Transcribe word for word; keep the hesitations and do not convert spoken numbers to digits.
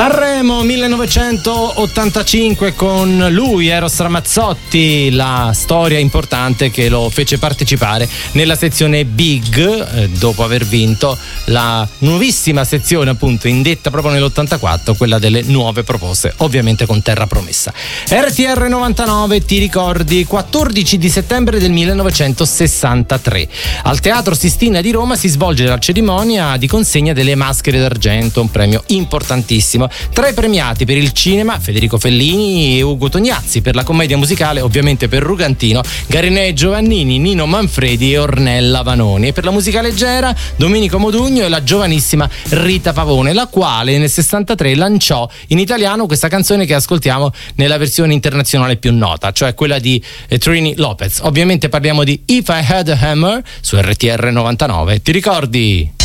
Sanremo millenovecentottantacinque, con lui Eros Ramazzotti, la storia importante che lo fece partecipare nella sezione Big, eh, dopo aver vinto la nuovissima sezione appunto indetta proprio nell'ottantaquattro, quella delle nuove proposte, ovviamente con Terra Promessa. R T R novantanove, ti ricordi, quattordici di settembre del millenovecentosessantatré al Teatro Sistina di Roma si svolge la cerimonia di consegna delle Maschere d'Argento, un premio importantissimo. Tra i premiati per il cinema Federico Fellini e Ugo Tognazzi, per la commedia musicale ovviamente per Rugantino, Garinè Giovannini, Nino Manfredi e Ornella Vanoni, e per la musica leggera Domenico Modugno e la giovanissima Rita Pavone, la quale nel sessantatré lanciò in italiano questa canzone che ascoltiamo nella versione internazionale più nota, cioè quella di eh, Trini Lopez. Ovviamente parliamo di If I Had a Hammer su R T R novantanove, ti ricordi?